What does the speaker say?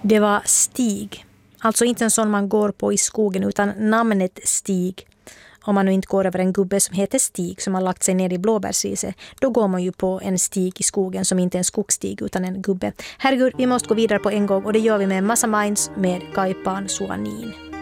Det var stig. Alltså inte en sån man går på i skogen utan namnet Stig. Om man nu inte går över en gubbe som heter Stig som har lagt sig ner i blåbärsriset, då går man ju på en stig i skogen som inte är en skogsstig utan en gubbe. Herregud, vi måste gå vidare på en gång och det gör vi med en massa minds med Kaipan Suanin.